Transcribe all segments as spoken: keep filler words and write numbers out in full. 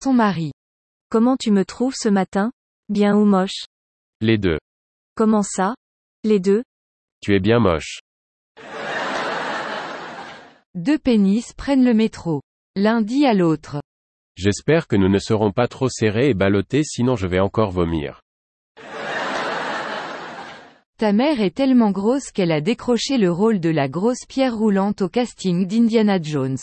son mari. Comment tu me trouves ce matin? Bien ou moche? Les deux. Comment ça? Les deux? Tu es bien moche. Deux pénis prennent le métro. L'un dit à l'autre. J'espère que nous ne serons pas trop serrés et ballottés sinon je vais encore vomir. Ta mère est tellement grosse qu'elle a décroché le rôle de la grosse pierre roulante au casting d'Indiana Jones.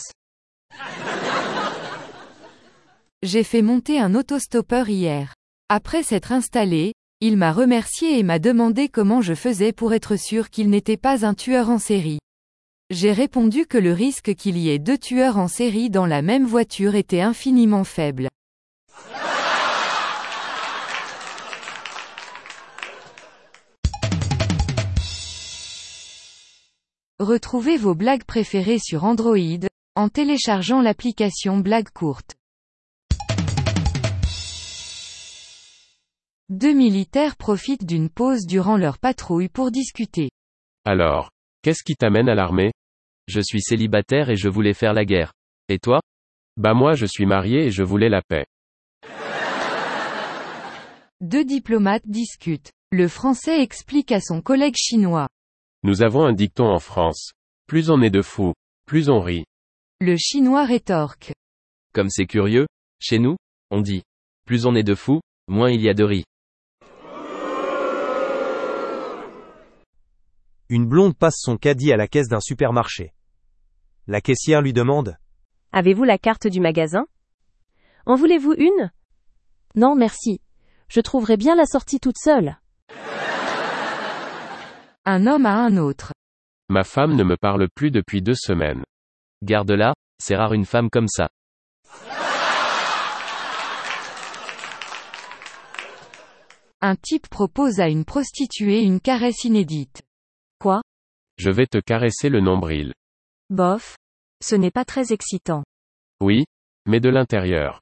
J'ai fait monter un autostoppeur hier. Après s'être installé, il m'a remercié et m'a demandé comment je faisais pour être sûr qu'il n'était pas un tueur en série. J'ai répondu que le risque qu'il y ait deux tueurs en série dans la même voiture était infiniment faible. Retrouvez vos blagues préférées sur Android, en téléchargeant l'application Blagues courtes. Deux militaires profitent d'une pause durant leur patrouille pour discuter. Alors, qu'est-ce qui t'amène à l'armée? Je suis célibataire et je voulais faire la guerre. Et toi? Bah moi je suis marié et je voulais la paix. Deux diplomates discutent. Le Français explique à son collègue chinois. Nous avons un dicton en France. Plus on est de fous, plus on rit. Le Chinois rétorque. Comme c'est curieux, chez nous, on dit, plus on est de fous, moins il y a de riz. Une blonde passe son caddie à la caisse d'un supermarché. La caissière lui demande. Avez-vous la carte du magasin? En voulez-vous une? Non merci. Je trouverai bien la sortie toute seule. Un homme à un autre. Ma femme ne me parle plus depuis deux semaines. Garde-la, c'est rare une femme comme ça. Un type propose à une prostituée une caresse inédite. Quoi? Je vais te caresser le nombril. Bof. Ce n'est pas très excitant. Oui, mais de l'intérieur.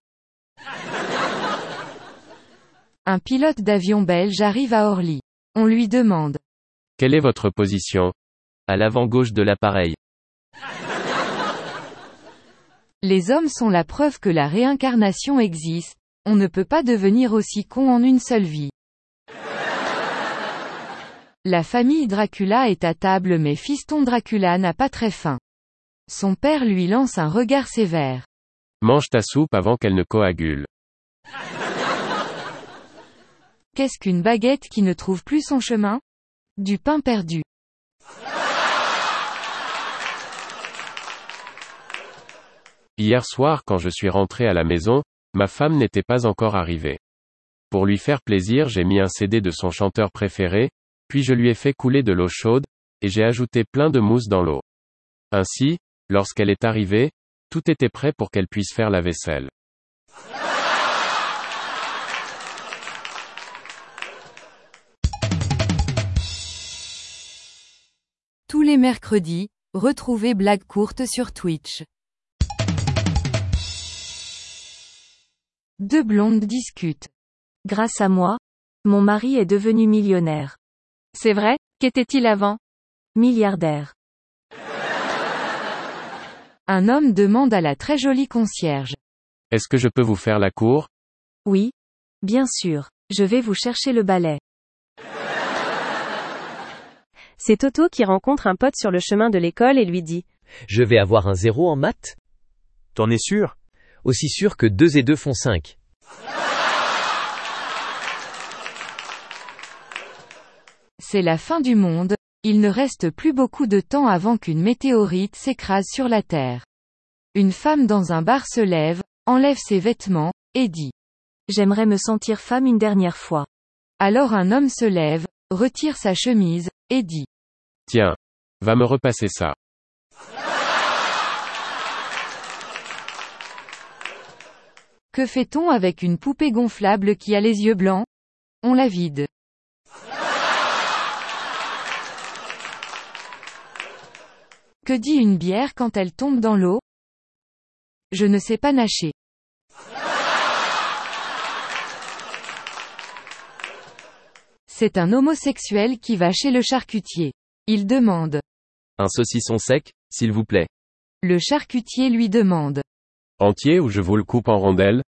Un pilote d'avion belge arrive à Orly. On lui demande. Quelle est votre position? À l'avant gauche de l'appareil. Les hommes sont la preuve que la réincarnation existe, on ne peut pas devenir aussi con en une seule vie. La famille Dracula est à table mais fiston Dracula n'a pas très faim. Son père lui lance un regard sévère. Mange ta soupe avant qu'elle ne coagule. Qu'est-ce qu'une baguette qui ne trouve plus son chemin? Du pain perdu. Hier soir quand je suis rentré à la maison, ma femme n'était pas encore arrivée. Pour lui faire plaisir j'ai mis un C D de son chanteur préféré, puis je lui ai fait couler de l'eau chaude, et j'ai ajouté plein de mousse dans l'eau. Ainsi, lorsqu'elle est arrivée, tout était prêt pour qu'elle puisse faire la vaisselle. Tous les mercredis, retrouvez Blagues courtes sur Twitch. Deux blondes discutent. Grâce à moi, mon mari est devenu millionnaire. C'est vrai? Qu'était-il avant? Milliardaire. Un homme demande à la très jolie concierge. Est-ce que je peux vous faire la cour? Oui. Bien sûr. Je vais vous chercher le balai. C'est Toto qui rencontre un pote sur le chemin de l'école et lui dit. Je vais avoir un zéro en maths? T'en es sûr? Aussi sûr que deux et deux font cinq. C'est la fin du monde, il ne reste plus beaucoup de temps avant qu'une météorite s'écrase sur la Terre. Une femme dans un bar se lève, enlève ses vêtements, et dit. J'aimerais me sentir femme une dernière fois. Alors un homme se lève, retire sa chemise, et dit. Tiens. Va me repasser ça. Que fait-on avec une poupée gonflable qui a les yeux blancs? On la vide. Que dit une bière quand elle tombe dans l'eau? Je ne sais pas nager. C'est un homosexuel qui va chez le charcutier. Il demande. Un saucisson sec, s'il vous plaît. Le charcutier lui demande. Entier ou je vous le coupe en rondelles?